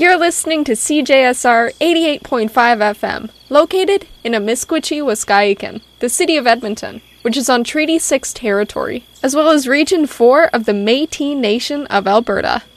You're listening to CJSR 88.5 FM, located in Amiskwichi, Waskaikan, the city of Edmonton, which is on Treaty 6 territory, as well as Region 4 of the Métis Nation of Alberta.